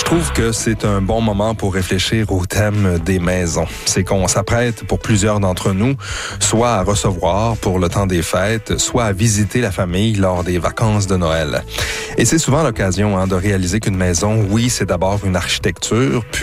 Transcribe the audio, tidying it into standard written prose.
trouve que c'est un bon moment pour réfléchir au thème des maisons. C'est qu'on s'apprête pour plusieurs d'entre nous, soit à recevoir pour le temps des fêtes, soit à visiter la famille lors des vacances de Noël. Et c'est souvent l'occasion de réaliser qu'une maison, oui, c'est d'abord une architecture, puis